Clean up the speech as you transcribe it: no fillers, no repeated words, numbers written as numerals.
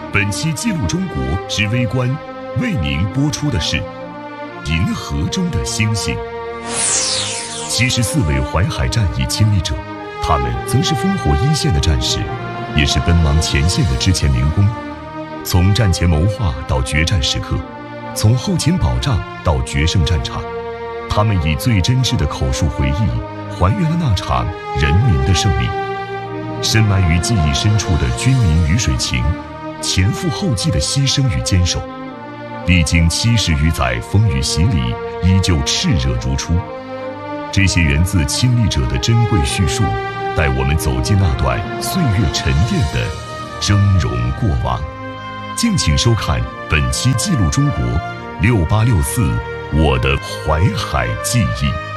本期记录中国之微观为您播出的是银河中的星星。74位淮海战役亲历者，他们曾是烽火一线的战士，也是奔忙前线的之前民工。从战前谋划到决战时刻，从后勤保障到决胜战场，他们以最真挚的口述回忆还原了那场人民的胜利。深埋于记忆深处的军民鱼水情，前赴后继的牺牲与坚守，历经70余载风雨洗礼，依旧炽热如初。这些源自亲历者的珍贵叙述，带我们走进那段岁月沉淀的峥嵘过往。敬请收看本期记录中国6864我的淮海记忆。